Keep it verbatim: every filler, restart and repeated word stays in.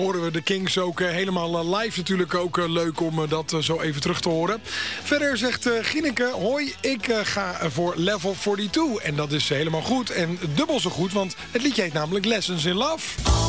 Horen we de Kings ook uh, helemaal uh, live natuurlijk ook uh, leuk om uh, dat uh, zo even terug te horen. Verder zegt uh, Gineke, hoi, ik uh, ga voor Level tweeënveertig. En dat is uh, helemaal goed en dubbel zo goed, want het liedje heet namelijk Lessons in Love.